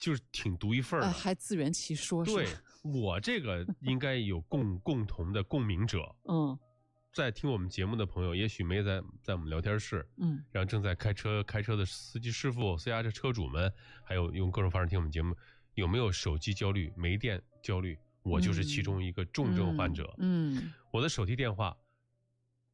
就是挺独一份的， 还自圆其说。 对，我这个应该有共同的共鸣者。在听我们节目的朋友，也许没在我们聊天室，然后正在开车的司机师傅、私家车主们，还有用各种方式听我们节目，有没有手机焦虑、没电焦虑？我就是其中一个重症患者。我的手提电话